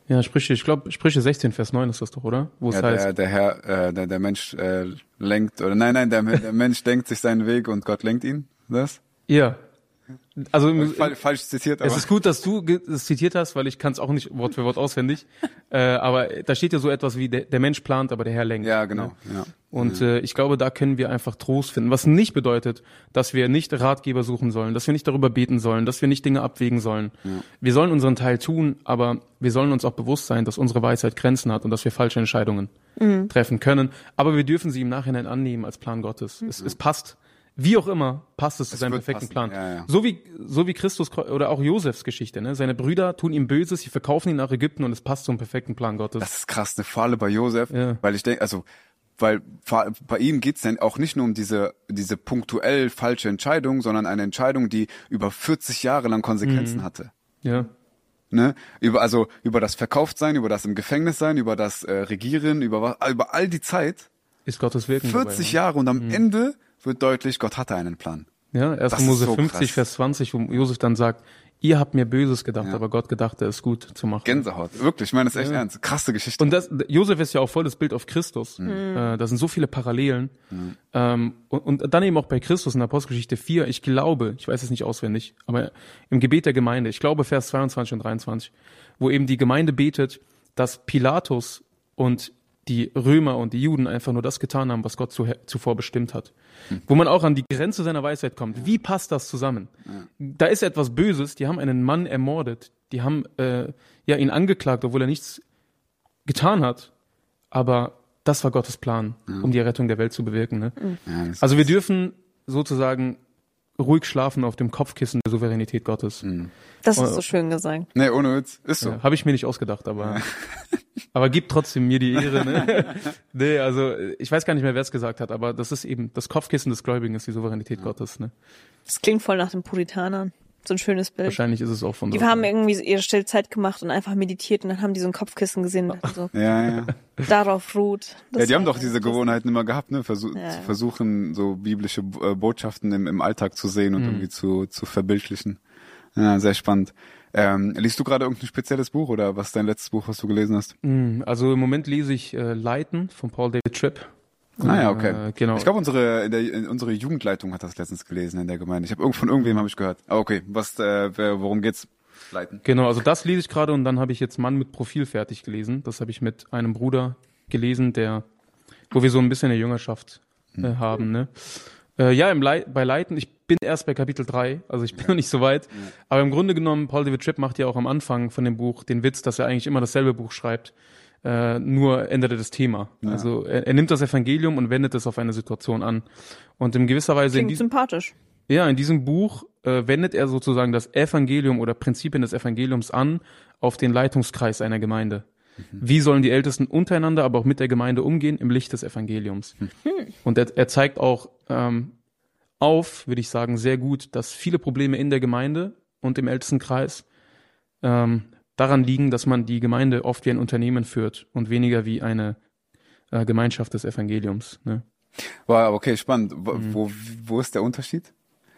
Ja, ich glaube, Sprüche 16, Vers 9 ist das doch, oder? Wo es heißt. Der Mensch lenkt, oder nein, der Mensch denkt sich seinen Weg und Gott lenkt ihn, das? Ja. Also falsch zitiert, aber. Es ist gut, dass du es zitiert hast, weil ich kann es auch nicht Wort für Wort auswendig. Aber da steht ja so etwas wie, der Mensch plant, aber der Herr lenkt. Ja, genau. Ne? Ja. Und ich glaube, da können wir einfach Trost finden. Was nicht bedeutet, dass wir nicht Ratgeber suchen sollen, dass wir nicht darüber beten sollen, dass wir nicht Dinge abwägen sollen. Ja. Wir sollen unseren Teil tun, aber wir sollen uns auch bewusst sein, dass unsere Weisheit Grenzen hat und dass wir falsche Entscheidungen treffen können. Aber wir dürfen sie im Nachhinein annehmen als Plan Gottes. Es passt. Wie auch immer, passt es zu seinem perfekten Plan. Ja. So wie Christus oder auch Josefs Geschichte, ne? Seine Brüder tun ihm Böses, sie verkaufen ihn nach Ägypten und es passt zum perfekten Plan Gottes. Das ist krass, eine Falle bei Josef, weil ich denke, weil bei ihm geht's dann auch nicht nur um diese punktuell falsche Entscheidung, sondern eine Entscheidung, die über 40 Jahre lang Konsequenzen hatte. Ja. Ne? Über das Verkauftsein, über das im Gefängnis sein, über das Regieren, über all die Zeit. Ist Gottes Wirken 40 dabei, Jahre und am Ende wird deutlich, Gott hatte einen Plan. Ja, 1. Mose 50, krass. Vers 20, wo Josef dann sagt, ihr habt mir Böses gedacht, aber Gott gedachte, es gut zu machen. Gänsehaut, wirklich, ich meine das ist echt ernst. Krasse Geschichte. Und Josef ist ja auch voll das Bild auf Christus. Da sind so viele Parallelen. Und dann eben auch bei Christus in der Apostelgeschichte 4, ich weiß es nicht auswendig, aber im Gebet der Gemeinde, ich glaube Vers 22 und 23, wo eben die Gemeinde betet, dass Pilatus und die Römer und die Juden einfach nur das getan haben, was Gott zuvor bestimmt hat. Wo man auch an die Grenze seiner Weisheit kommt. Wie passt das zusammen? Da ist etwas Böses, die haben einen Mann ermordet, die haben ihn angeklagt, obwohl er nichts getan hat, aber das war Gottes Plan, um die Rettung der Welt zu bewirken. Ne? Ja, also wir dürfen sozusagen ruhig schlafen auf dem Kopfkissen der Souveränität Gottes. Das ist so schön gesagt. Nee, ohne Witz, ist so. Habe ich mir nicht ausgedacht, aber gib trotzdem mir die Ehre. Ne? Nee, also ich weiß gar nicht mehr, wer es gesagt hat, aber das ist eben, das Kopfkissen des Gläubigen ist die Souveränität Gottes. Ne? Das klingt voll nach den Puritanern. So ein schönes Bild. Wahrscheinlich ist es auch von Die haben irgendwie ihre Stillzeit gemacht und einfach meditiert und dann haben die so ein Kopfkissen gesehen. Also darauf ruht. Die haben doch diese Gewohnheiten immer gehabt, ne? Versuchen so biblische Botschaften im Alltag zu sehen und irgendwie zu verbildlichen. Ja, sehr spannend. Liest du gerade irgendein spezielles Buch oder was ist dein letztes Buch, was du gelesen hast? Also im Moment lese ich Leiten von Paul David Tripp. Okay. Genau. Ich glaube, unsere Jugendleitung hat das letztens gelesen in der Gemeinde. Von irgendwem habe ich gehört. Aber okay, worum geht's? Leiten. Genau, also das lese ich gerade und dann habe ich jetzt Mann mit Profil fertig gelesen. Das habe ich mit einem Bruder gelesen, wo wir so ein bisschen eine Jüngerschaft haben. Ne? Bei Leiten, ich bin erst bei Kapitel 3, also ich bin noch nicht so weit. Aber im Grunde genommen, Paul David Tripp macht ja auch am Anfang von dem Buch den Witz, dass er eigentlich immer dasselbe Buch schreibt. Nur ändert er das Thema. Ja. Also er nimmt das Evangelium und wendet es auf eine Situation an. Und in gewisser Weise... Klingt sympathisch. Ja, in diesem Buch wendet er sozusagen das Evangelium oder Prinzipien des Evangeliums an auf den Leitungskreis einer Gemeinde. Wie sollen die Ältesten untereinander, aber auch mit der Gemeinde umgehen im Licht des Evangeliums? Und er zeigt auch würde ich sagen, sehr gut, dass viele Probleme in der Gemeinde und im Ältestenkreis daran liegen, dass man die Gemeinde oft wie ein Unternehmen führt und weniger wie eine Gemeinschaft des Evangeliums. Ne? Wow, okay, spannend. Wo ist der Unterschied?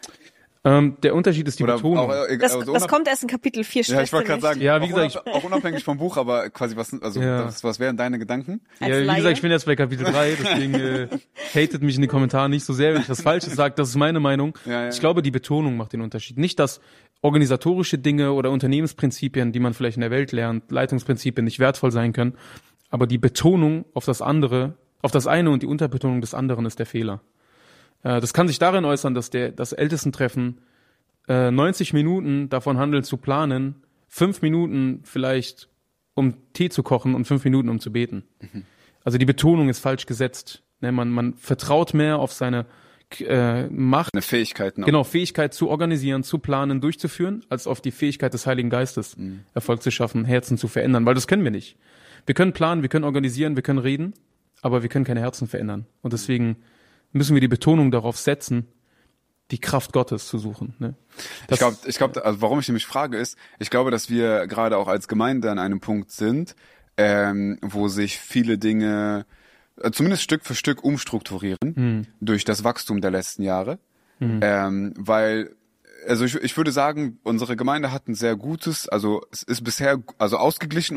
Der Unterschied ist die Betonung. Das kommt erst in Kapitel 4. Ja, ich wollte gerade sagen, ja, wie gesagt, auch unabhängig vom Buch, aber quasi was wären deine Gedanken? Ja, wie gesagt, ich bin jetzt bei Kapitel 3, deswegen hatet mich in den Kommentaren nicht so sehr, wenn ich was Falsches sage. Das ist meine Meinung. Ja. Ich glaube, die Betonung macht den Unterschied. Nicht, dass organisatorische Dinge oder Unternehmensprinzipien, die man vielleicht in der Welt lernt, Leitungsprinzipien nicht wertvoll sein können, aber die Betonung auf das eine und die Unterbetonung des anderen ist der Fehler. Das kann sich darin äußern, dass das Ältestentreffen 90 Minuten davon handelt zu planen, 5 Minuten vielleicht um Tee zu kochen und 5 Minuten um zu beten. Also die Betonung ist falsch gesetzt. Man vertraut mehr auf seine Macht. Eine Fähigkeit. Genau, Fähigkeit zu organisieren, zu planen, durchzuführen, als auf die Fähigkeit des Heiligen Geistes, Erfolg zu schaffen, Herzen zu verändern, weil das können wir nicht. Wir können planen, wir können organisieren, wir können reden, aber wir können keine Herzen verändern. Und deswegen müssen wir die Betonung darauf setzen, die Kraft Gottes zu suchen. Ne? Ich glaube, also warum ich nämlich frage ist, ich glaube, dass wir gerade auch als Gemeinde an einem Punkt sind, wo sich viele Dinge zumindest Stück für Stück umstrukturieren durch das Wachstum der letzten Jahre. Weil, also ich würde sagen, unsere Gemeinde hat ein sehr gutes, also es ist bisher ausgeglichen